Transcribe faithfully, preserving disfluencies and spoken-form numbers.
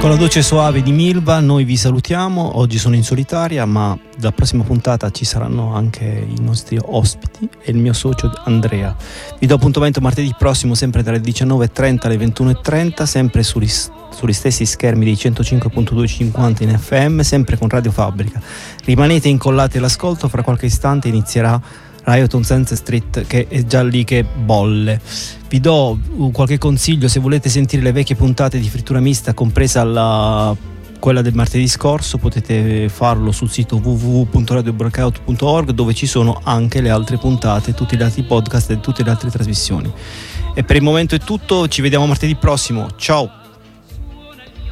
Con la voce soave di Milva noi vi salutiamo. Oggi sono in solitaria, ma la prossima puntata ci saranno anche i nostri ospiti e il mio socio Andrea. Vi do appuntamento martedì prossimo, sempre dalle diciannove e trenta alle ventuno e trenta, sempre sugli, sugli stessi schermi dei centocinque virgola duecentocinquanta in F M, sempre con Radio Fabbrica. Rimanete incollati all'ascolto, fra qualche istante inizierà Riot on Sunset Street, che è già lì che bolle. Vi do qualche consiglio: se volete sentire le vecchie puntate di Frittura Mista, compresa la, quella del martedì scorso, potete farlo sul sito w w w punto radio breakout punto org, dove ci sono anche le altre puntate, tutti gli altri podcast e tutte le altre trasmissioni. E per il momento è tutto, ci vediamo martedì prossimo, ciao!